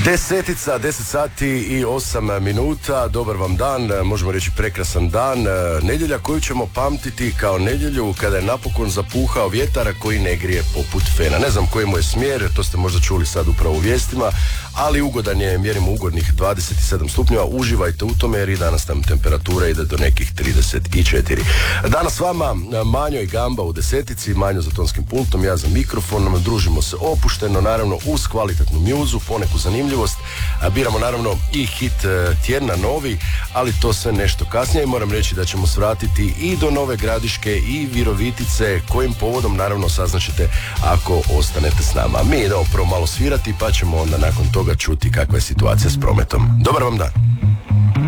10 sati i 8 minuta, dobar vam dan, možemo reći prekrasan dan, nedjelja koju ćemo pamtiti kao nedjelju kada je napokon zapuhao vjetar koji ne grije poput fena. Ne znam koji mu je smjer, to ste možda čuli sad upravo u vijestima, ali ugodan je, mjerimo ugodnih 27 stupnjeva, uživajte u tome jer i danas tam temperatura ide do nekih 34. Danas s vama Manjo i Gamba u desetici, Manjo za tonskim pultom, ja za mikrofonom, družimo se opušteno, naravno uz kvalitetnu mjuzu, poneku zanimljivost, biramo naravno i hit tjedna novi, ali to sve nešto kasnije i moram reći da ćemo svratiti i do Nove Gradiške i Virovitice, kojim povodom naravno saznaćete ako ostanete s nama. Mi idemo prvo malo svirati pa ćemo onda nakon toga čuti kakva je situacija s prometom. Dobar vam dan.